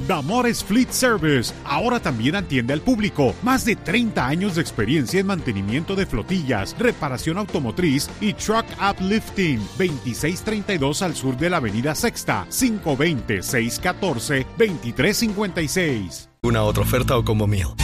Damores Fleet Service, ahora también atiende al público. Más de 30 años de experiencia en mantenimiento de flotillas, reparación automotriz y truck uplifting. 2632 al sur de la avenida Sexta, 520-614-2356. ¿Una otra oferta o combo meal?